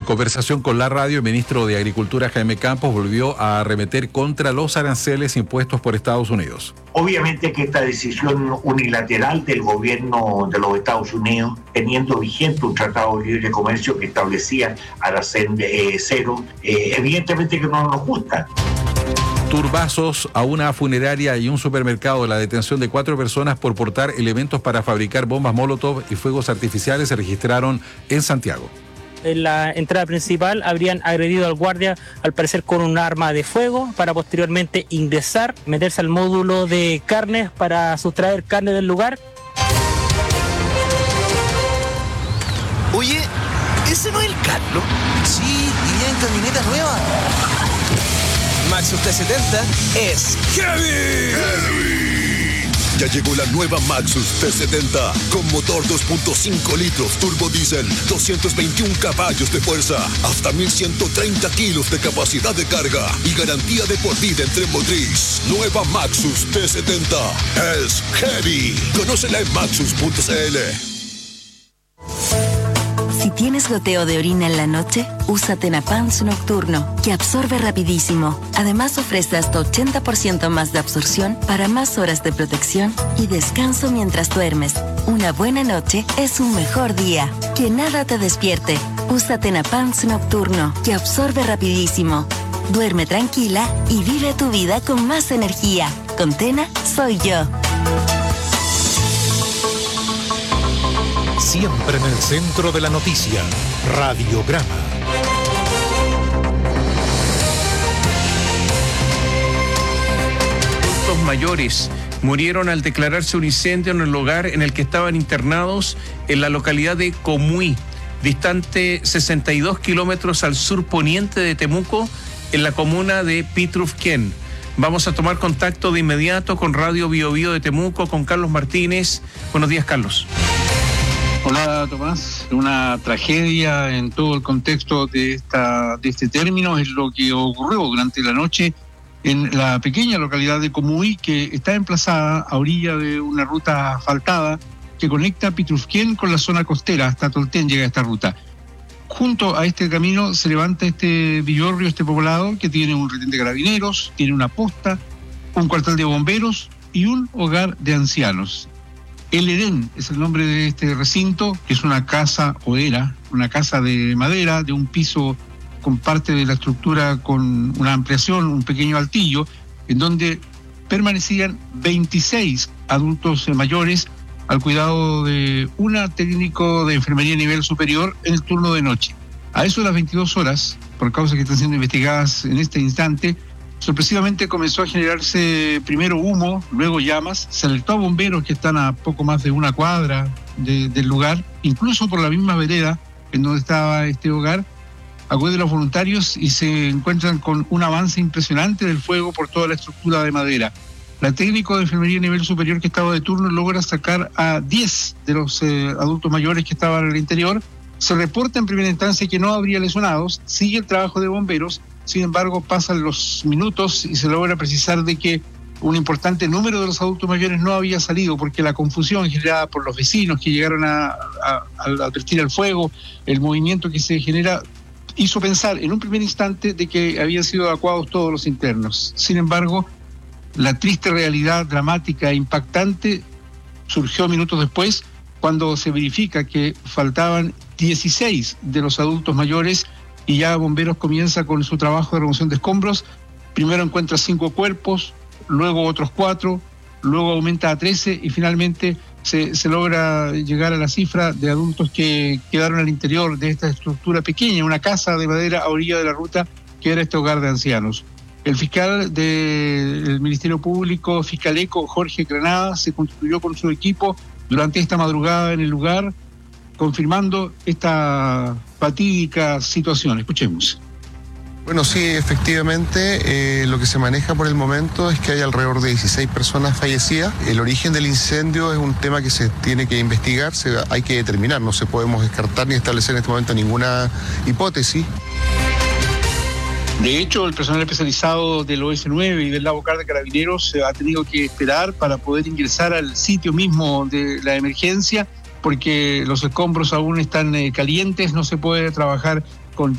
conversación con la radio, el ministro de Agricultura, Jaime Campos, volvió a arremeter contra los aranceles impuestos por Estados Unidos. Obviamente que esta decisión unilateral del gobierno de los Estados Unidos, teniendo vigente un tratado de libre comercio que establecía arancel cero, evidentemente que no nos gusta. Turbazos a una funeraria y un supermercado. La detención de 4 personas por portar elementos para fabricar bombas Molotov y fuegos artificiales se registraron en Santiago. En la entrada principal habrían agredido al guardia, al parecer con un arma de fuego, para posteriormente ingresar, meterse al módulo de carnes para sustraer carne del lugar. Oye, ¿ese no es el Carlos? Sí, iría en camioneta nueva. Maxus T70 es heavy. Ya llegó la nueva Maxus T70 con motor 2.5 litros turbo diésel, 221 caballos de fuerza, hasta 1130 kilos de capacidad de carga y garantía de por vida en tren motriz. Nueva Maxus T70 es heavy. Conócela en maxus.cl. Si tienes goteo de orina en la noche, usa Tenapans Nocturno, que absorbe rapidísimo. Además ofrece hasta 80% más de absorción para más horas de protección y descanso mientras duermes. Una buena noche es un mejor día. Que nada te despierte. Usa Tenapans Nocturno, que absorbe rapidísimo. Duerme tranquila y vive tu vida con más energía. Con Tena, soy yo. Siempre en el centro de la noticia, Radiograma. Adultos mayores murieron al declararse un incendio en el lugar en el que estaban internados en la localidad de Comuí, distante 62 kilómetros al sur poniente de Temuco, en la comuna de Pitrufquén. Vamos a tomar contacto de inmediato con Radio Biobío de Temuco, con Carlos Martínez. Buenos días, Carlos. Hola, Tomás. Una tragedia en todo el contexto de este término es lo que ocurrió durante la noche en la pequeña localidad de Comuí, que está emplazada a orilla de una ruta asfaltada que conecta Pitrufquén con la zona costera. Hasta Tolten llega esta ruta. Junto a este camino se levanta este villorrio, este poblado, que tiene un retén de carabineros, tiene una posta, un cuartel de bomberos y un hogar de ancianos. El Edén es el nombre de este recinto, que es una casa, o era, una casa de madera, de un piso con parte de la estructura con una ampliación, un pequeño altillo, en donde permanecían 26 adultos mayores al cuidado de un técnico de enfermería a nivel superior en el turno de noche. A eso de las 22 horas, por causas que están siendo investigadas en este instante, sorpresivamente comenzó a generarse primero humo, luego llamas. Se alertó a bomberos que están a poco más de una cuadra del lugar, incluso por la misma vereda en donde estaba este hogar. Acuden los voluntarios y se encuentran con un avance impresionante del fuego por toda la estructura de madera. La técnico de enfermería a nivel superior que estaba de turno logra sacar a 10 de los adultos mayores que estaban en el interior. Se reporta en primera instancia que no habría lesionados, sigue el trabajo de bomberos. Sin embargo, pasan los minutos y se logra precisar de que un importante número de los adultos mayores no había salido, porque la confusión generada por los vecinos que llegaron a advertir el fuego, el movimiento que se genera, hizo pensar en un primer instante de que habían sido evacuados todos los internos. Sin embargo, la triste realidad dramática e impactante surgió minutos después, cuando se verifica que faltaban 16 de los adultos mayores y ya bomberos comienza con su trabajo de remoción de escombros. Primero encuentra 5 cuerpos, luego otros 4, luego aumenta a 13 y finalmente se logra llegar a la cifra de adultos que quedaron al interior de esta estructura pequeña, una casa de madera a orilla de la ruta que era este hogar de ancianos. El fiscal del Ministerio Público, Fiscaleco, Jorge Granada, se constituyó con su equipo durante esta madrugada en el lugar, confirmando esta fatídica situación. Escuchemos. Bueno, sí, efectivamente, lo que se maneja por el momento es que hay alrededor de 16 personas fallecidas. El origen del incendio es un tema que se tiene que investigar, hay que determinar, no se podemos descartar ni establecer en este momento ninguna hipótesis. De hecho, el personal especializado del OS9 y del Labocar de Carabineros ha tenido que esperar para poder ingresar al sitio mismo de la emergencia, porque los escombros aún están calientes, no se puede trabajar